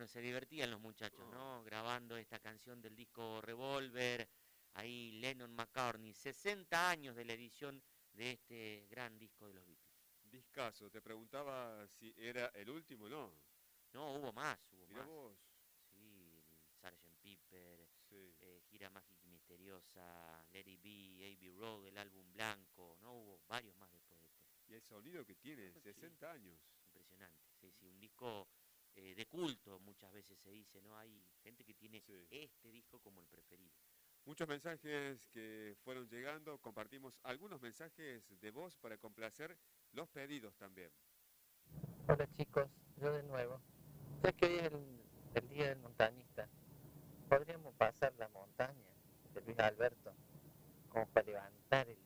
bueno, se divertían los muchachos, ¿no? Grabando esta canción del disco Revolver, ahí Lennon-McCartney, 60 años de la edición de este gran disco de los Beatles. Discaso, te preguntaba si era el último, ¿no? No, hubo más, hubo Mira más. vos. Sí, el Sgt. Pepper, Sí. Gira Mágica y Misteriosa, Let It Be, Abbey Road, el álbum blanco, ¿no? Hubo varios más después de este. Y el sonido que tiene, Sí, 60 años. impresionante. Sí, sí, un disco de culto muchas veces se dice, ¿no? Hay gente que tiene Sí. este disco como el preferido. Muchos mensajes que fueron llegando, compartimos algunos mensajes de voz para complacer los pedidos también. Hola chicos, yo de nuevo. Ya que hoy es el Día del Montañista, podríamos pasar la montaña de Luis Alberto como para levantar el